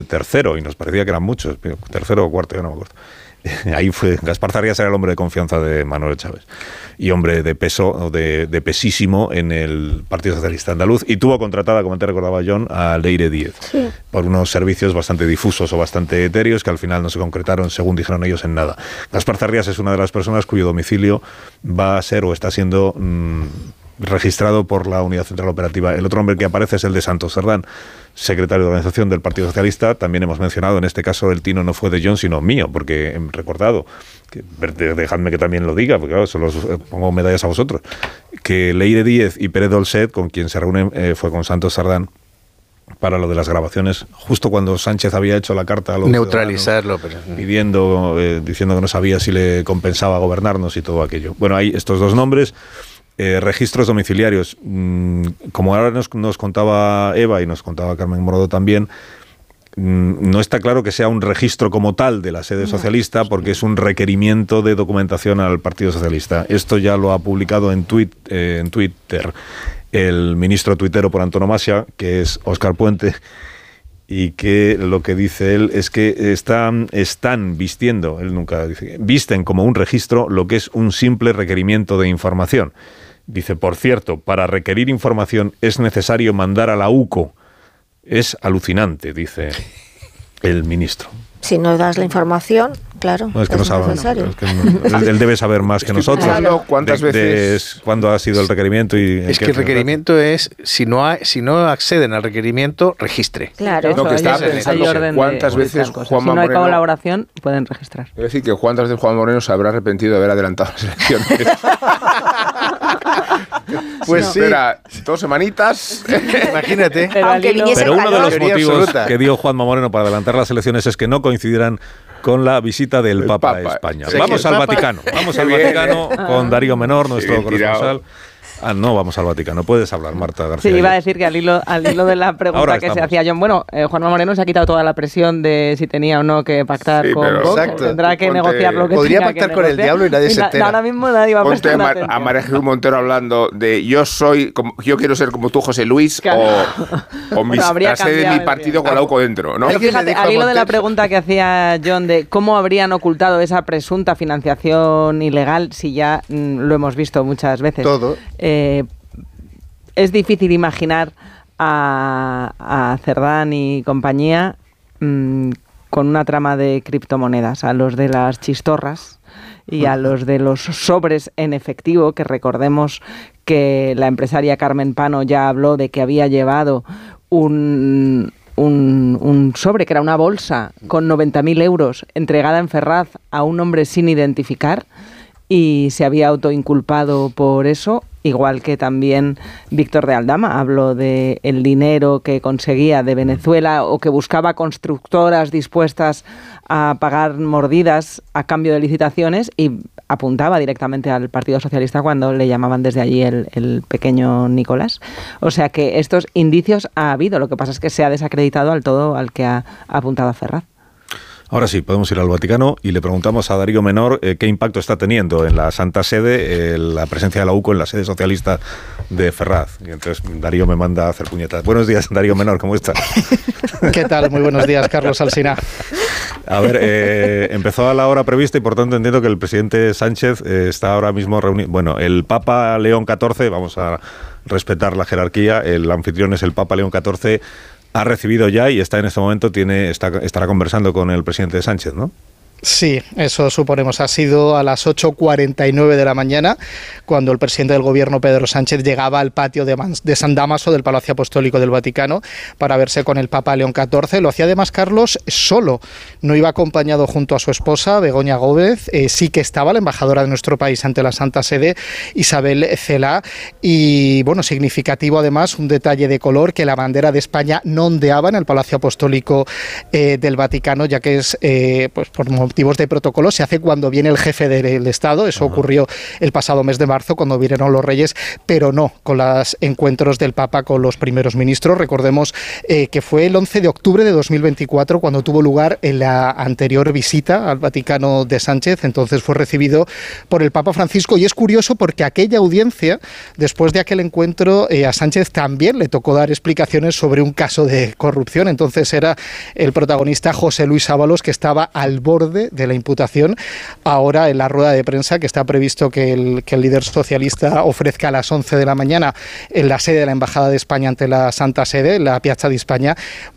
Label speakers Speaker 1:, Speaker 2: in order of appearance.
Speaker 1: tercero, y nos parecía que eran muchos, tercero o cuarto, yo no me acuerdo. Ahí fue, Gaspar Zarrías era el hombre de confianza de Manuel Chávez y hombre de peso, de pesísimo en el Partido Socialista Andaluz, y tuvo contratada, como te recordaba John, a Leire Díez, sí, por unos servicios bastante difusos o bastante etéreos que al final no se concretaron, según dijeron ellos, en nada. Gaspar Zarrías es una de las personas cuyo domicilio va a ser o está siendo registrado por la Unidad Central Operativa. El otro hombre que aparece es el de Santos Cerdán, secretario de organización del Partido Socialista. También hemos mencionado, en este caso el tino no fue de John, sino mío, porque he recordado, dejadme que también lo diga, porque claro, solo os pongo medallas a vosotros, que Leire Díez y Pérez Dolcet, con quien se reúne, fue con Santos Cerdán para lo de las grabaciones, justo cuando Sánchez había hecho la carta a los
Speaker 2: neutralizarlo,
Speaker 1: pidiendo, diciendo que no sabía si le compensaba gobernarnos y todo aquello. Bueno, hay estos dos nombres. Registros domiciliarios, como ahora nos contaba Eva y nos contaba Carmen Morodo también, no está claro que sea un registro como tal de la sede socialista, porque es un requerimiento de documentación al Partido Socialista. Esto ya lo ha publicado en Twitter el ministro tuitero por antonomasia, que es Óscar Puente, y que lo que dice él es que están vistiendo, él nunca dice, visten como un registro lo que es un simple requerimiento de información. Dice, por cierto, para requerir información es necesario mandar a la UCO. Es alucinante, dice el ministro.
Speaker 3: Si no das la información, claro,
Speaker 1: no, es que no sabe,
Speaker 3: necesario.
Speaker 1: Es que él debe saber más que nosotros.
Speaker 2: Claro, ¿cuántas veces?
Speaker 1: ¿Cuándo ha sido el requerimiento?
Speaker 2: Es que el requerimiento es, si no acceden al requerimiento, registre.
Speaker 3: Claro.
Speaker 4: No, que estaba pensando cuántas veces Juanma Moreno...
Speaker 5: Si no hay colaboración, pueden registrar.
Speaker 4: Es decir, que cuántas veces Juanma Moreno se habrá arrepentido de haber adelantado las elecciones.
Speaker 2: Pues sí.
Speaker 4: Espera, 2 semanitas.
Speaker 2: Imagínate.
Speaker 1: Pero uno de los motivos que dio Juanma Moreno para adelantar las elecciones es que no coincidieran con la visita del Papa a España.
Speaker 2: Sí,
Speaker 1: vamos al Vaticano. Vamos al Vaticano con Darío Menor, nuestro corresponsal. No, vamos al Vaticano. Puedes hablar, Marta García.
Speaker 5: Sí, iba a decir que al hilo de la pregunta que se hacía John, bueno, Juanma Moreno se ha quitado toda la presión de si tenía o no que pactar con Vox. Tendrá que negociar lo que
Speaker 2: podría
Speaker 5: tenga
Speaker 2: pactar
Speaker 5: que
Speaker 2: con
Speaker 5: negociar.
Speaker 2: el diablo y nadie se entera.
Speaker 5: Ahora mismo nadie va a prestar atención.
Speaker 4: A María Jesús Montero hablando de yo quiero ser como tú, José Luis, claro. o la sede de mi partido con la UCO dentro, ¿no?
Speaker 5: Pero fíjate, al hilo de la pregunta que hacía John de cómo habrían ocultado esa presunta financiación ilegal, si ya lo hemos visto muchas veces.
Speaker 2: Todo.
Speaker 5: Es difícil imaginar a Cerdán y compañía con una trama de criptomonedas, a los de las chistorras y a los de los sobres en efectivo, que recordemos que la empresaria Carmen Pano ya habló de que había llevado un sobre, que era una bolsa con 90.000 euros entregada en Ferraz a un hombre sin identificar, y se había autoinculpado por eso, igual que también Víctor de Aldama habló de el dinero que conseguía de Venezuela o que buscaba constructoras dispuestas a pagar mordidas a cambio de licitaciones, y apuntaba directamente al Partido Socialista cuando le llamaban desde allí el pequeño Nicolás. O sea que estos indicios ha habido, lo que pasa es que se ha desacreditado al todo al que ha apuntado a Ferraz.
Speaker 1: Ahora sí, podemos ir al Vaticano y le preguntamos a Darío Menor qué impacto está teniendo en la Santa Sede la presencia de la UCO en la sede socialista de Ferraz. Y entonces Darío me manda a hacer puñetas. Buenos días, Darío Menor, ¿cómo estás?
Speaker 6: ¿Qué tal? Muy buenos días, Carlos Alsina.
Speaker 1: A ver, empezó a la hora prevista y por tanto entiendo que el presidente Sánchez está ahora mismo reunido. Bueno, el Papa León XIV, vamos a respetar la jerarquía, el anfitrión es el Papa León XIV, ha recibido ya y está en este momento, estará conversando con el presidente Sánchez, ¿no?
Speaker 6: Sí, eso suponemos. Ha sido a las 8:49 de la mañana cuando el presidente del gobierno, Pedro Sánchez, llegaba al patio de San Dámaso del Palacio Apostólico del Vaticano para verse con el Papa León XIV. Lo hacía además Carlos solo, no iba acompañado junto a su esposa, Begoña Gómez. Sí que estaba la embajadora de nuestro país ante la Santa Sede, Isabel Cela, y bueno, significativo además un detalle de color, que la bandera de España no ondeaba en el Palacio Apostólico del Vaticano, ya que es pues motivos de protocolo se hace cuando viene el jefe del Estado. Eso ocurrió el pasado mes de marzo cuando vinieron los reyes, pero no con los encuentros del Papa con los primeros ministros. Recordemos que fue el 11 de octubre de 2024 cuando tuvo lugar en la anterior visita al Vaticano de Sánchez. Entonces fue recibido por el Papa Francisco, y es curioso porque aquella audiencia, después de aquel encuentro, a Sánchez también le tocó dar explicaciones sobre un caso de corrupción. Entonces era el protagonista José Luis Ábalos, que estaba al borde de la imputación. Ahora, en la rueda de prensa que está previsto que el líder socialista ofrezca a las 11 de la mañana en la sede de la Embajada de España ante la Santa Sede, en la Piazza di España,